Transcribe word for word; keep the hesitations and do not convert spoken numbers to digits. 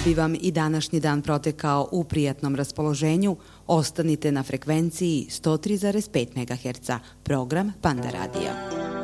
bi vam i današnji dan protekao u prijatnom raspoloženju, ostanite na frekvenciji sto tri zarez pet megaherca, program Panda radija.